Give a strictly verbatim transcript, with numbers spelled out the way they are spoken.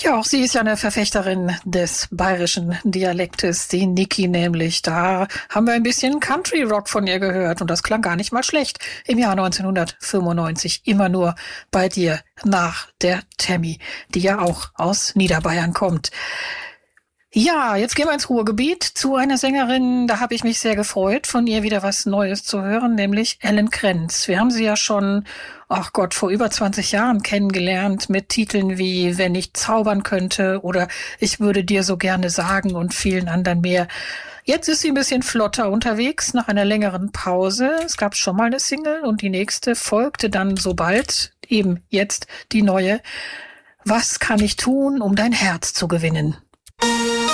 Ja, auch sie ist ja eine Verfechterin des bayerischen Dialektes, die Niki nämlich. Da haben wir ein bisschen Country Rock von ihr gehört und das klang gar nicht mal schlecht im Jahr neunzehnhundertfünfundneunzig. Immer nur bei dir nach der Tammy, die ja auch aus Niederbayern kommt. Ja, jetzt gehen wir ins Ruhrgebiet zu einer Sängerin, da habe ich mich sehr gefreut, von ihr wieder was Neues zu hören, nämlich Ellen Krenz. Wir haben sie ja schon, ach Gott, vor über zwanzig Jahren kennengelernt mit Titeln wie Wenn ich zaubern könnte oder Ich würde dir so gerne sagen und vielen anderen mehr. Jetzt ist sie ein bisschen flotter unterwegs nach einer längeren Pause. Es gab schon mal eine Single und die nächste folgte dann sobald, eben jetzt die neue. Was kann ich tun, um dein Herz zu gewinnen?